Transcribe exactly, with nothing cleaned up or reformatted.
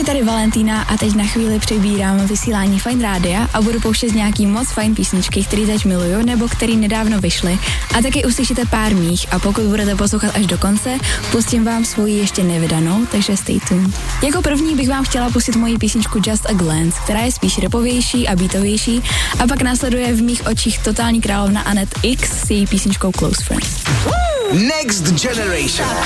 Ahoj, tady Valentína a teď na chvíli přebírám vysílání Fajn rádia a budu pouštět nějaký moc fajn písničky, který teď miluju nebo který nedávno vyšly. A taky uslyšíte pár mých a pokud budete poslouchat až do konce, pustím vám svoji ještě nevydanou, takže stay tuned. Jako první bych vám chtěla pustit moji písničku Just a Glance, která je spíš rapovější a beatovější, a pak následuje v mých očích totální královna Annette X s její písničkou Close Friends. Next Generation.